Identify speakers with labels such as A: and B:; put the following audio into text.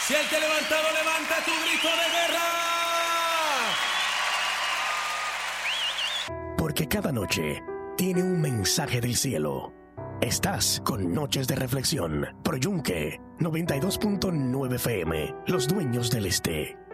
A: Si el que ha levantado, levanta tu grito de guerra.
B: Porque cada noche tiene un mensaje del cielo. Estás con Noches de Reflexión por Yunque 92.9 FM, Los Dueños del Este.